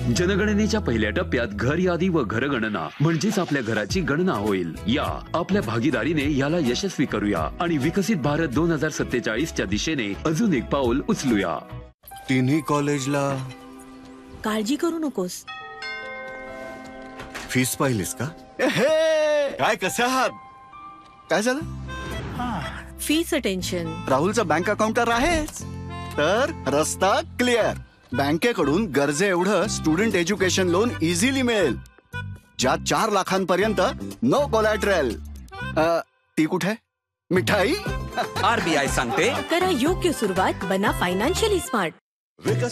जनगणनेच्या पहिल्या टप्प्यात घर यादी व घरगणना म्हणजेच आपल्या घराची गणना होईल. या आपल्या भागीदारीने याला यशस्वी करूया आणि विकसित भारत 2047च्या दिशेने अजून एक पाऊल उचलूया. तिन्ही कॉलेजला काळजी करू नकोस. फीस पाहिलीस का? काय कसे आहात? काय झालं? फीचं टेन्शन. राहुलचा बँक अकाउंट तर आहेच, तर रस्ता क्लिअर. बँकेकडून गरजे एवढं स्टुडंट एज्युकेशन लोन इझिली मिळेल, ज्यात 4 लाखांपर्यंत नो कोलॅटरल. ती कुठे मिठाई? RBI सांगते, करा योग्य सुरुवात, बना फायनान्शियली स्मार्ट.